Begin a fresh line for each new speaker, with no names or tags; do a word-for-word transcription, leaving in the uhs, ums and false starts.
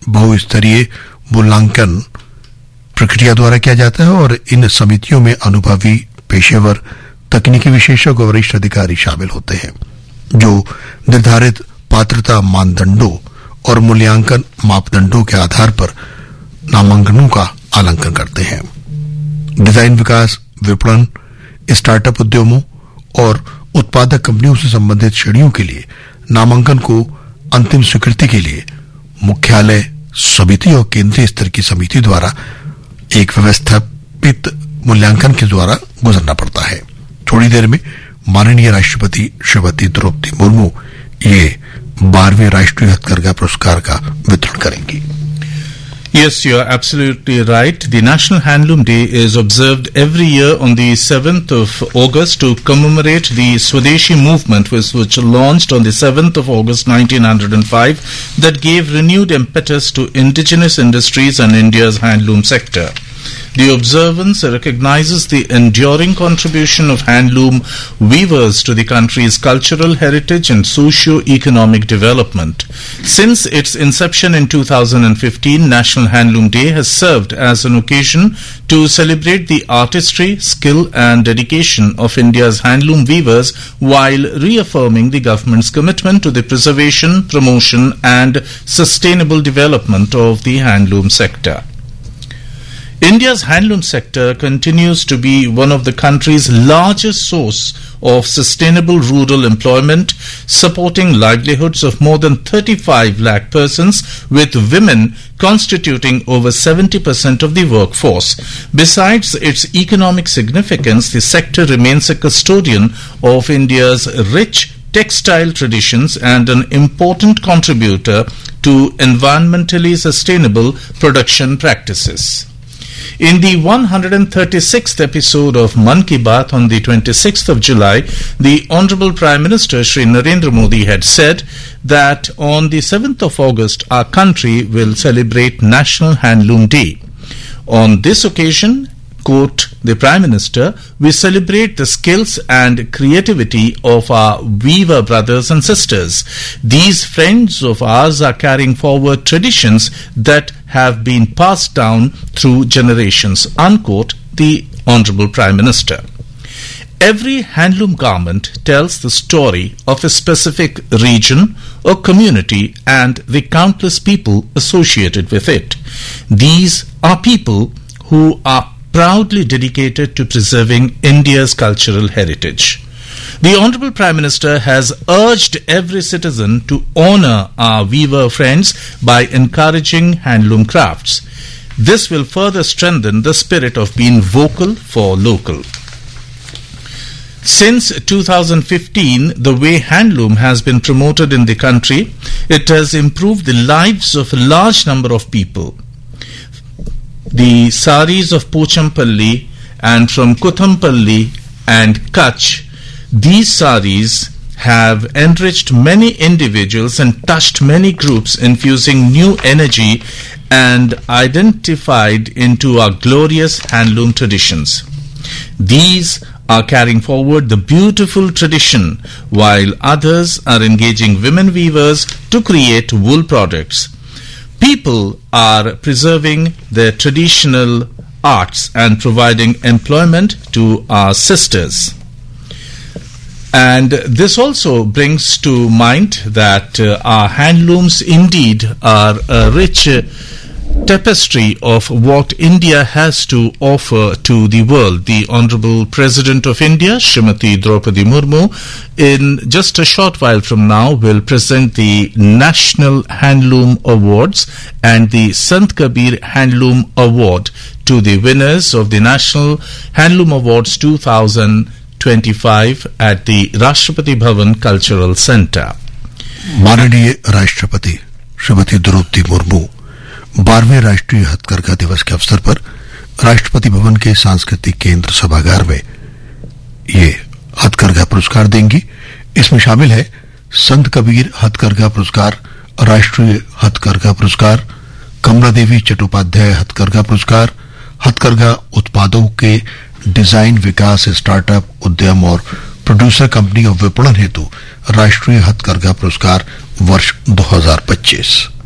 बहुस्तरीय मूल्यांकन प्रक्रिया द्वारा किया जाता है और इन समितियों में अनुभवी, पेशेवर, तकनीकी विशेषज्ञ और वरिष्ठ अधिकारी शामिल होते हैं जो निर्धारित पात्रता मानदंडों और मूल्यांकन मापदंडों के आधार पर नामांकनों का आंकलन करते हैं। डिजाइन विकास, विपणन, स्टार्टअप उद्यमों और उत्पादक कंपनियों से संबंधित श्रेणियों के लिए नामांकन को अंतिम स्वीकृति के लिए मुख्यालय, समिति और केंद्रीय स्तर की समिति द्वारा एक व्यवस्थापित मूल्यांकन के द्वारा गुजरना पड़ता है। थोड़ी देर में माननीय राष्ट्रपति श्रीमती द्रौपदी मुर्मू ये बारहवें राष्ट्रीय हथकरघा पुरस्कार का वितरण करेंगी।
Yes, you are absolutely right. The National Handloom Day is observed every year on the seventh of August to commemorate the Swadeshi movement, which was launched on the seventh of August nineteen oh five, that gave renewed impetus to indigenous industries and India's handloom sector. The observance recognizes the enduring contribution of handloom weavers to the country's cultural heritage and socio-economic development. Since its inception in two thousand fifteen, National Handloom Day has served as an occasion to celebrate the artistry, skill and dedication of India's handloom weavers while reaffirming the government's commitment to the preservation, promotion and sustainable development of the handloom sector. India's handloom sector continues to be one of the country's largest source of sustainable rural employment, supporting livelihoods of more than thirty-five lakh persons, with women constituting over seventy percent of the workforce. Besides its economic significance, the sector remains a custodian of India's rich textile traditions and an important contributor to environmentally sustainable production practices. In the one hundred thirty-sixth episode of Mann Ki Baat on the twenty-sixth of July, the Honorable Prime Minister Shri Narendra Modi had said that on the seventh of August our country will celebrate National Handloom Day. On this occasion, quote the Prime Minister, we celebrate the skills and creativity of our weaver brothers and sisters. These friends of ours are carrying forward traditions that have been passed down through generations, unquote the Honorable Prime Minister. Every handloom garment tells the story of a specific region or community and the countless people associated with it. These are people who are proudly dedicated to preserving India's cultural heritage. The Honorable Prime Minister has urged every citizen to honour our weaver friends by encouraging handloom crafts. This will further strengthen the spirit of being vocal for local. Since two thousand fifteen, the way handloom has been promoted in the country, it has improved the lives of a large number of people. The saris of Pochampalli and from Kuthampalli and Kutch, these saris have enriched many individuals and touched many groups, infusing new energy and identified into our glorious handloom traditions. These are carrying forward the beautiful tradition, while others are engaging women weavers to create wool products. People are preserving their traditional arts and providing employment to our sisters. And this also brings to mind that uh, our handlooms indeed are a rich uh, tapestry of what India has to offer to the world. The Honorable President of India, Srimati Draupadi Murmu, in just a short while from now will present the National Handloom Awards and the Sant Kabir Handloom Award to the winners of the National Handloom Awards two thousand twenty-five at the Rashtrapati Bhavan Cultural Center.
माननीय राष्ट्रपति श्रीमती द्रौपदी मुर्मू बारहवें राष्ट्रीय हथकरघा दिवस के अवसर पर राष्ट्रपति भवन के सांस्कृतिक केंद्र सभागार में ये हथकरघा पुरस्कार देंगी। इसमें शामिल है संत कबीर हथकरघा पुरस्कार, राष्ट्रीय हथकरघा पुरस्कार, कमला देवी चट्टोपाध्याय हथकरघा पुरस्कार, हथकरघा उत्पादों के डिजाइन विकास, स्टार्टअप उद्यम और प्रोड्यूसर कंपनी और विपणन हेतु राष्ट्रीय हथकरघा पुरस्कार वर्ष दो हज़ार पच्चीस।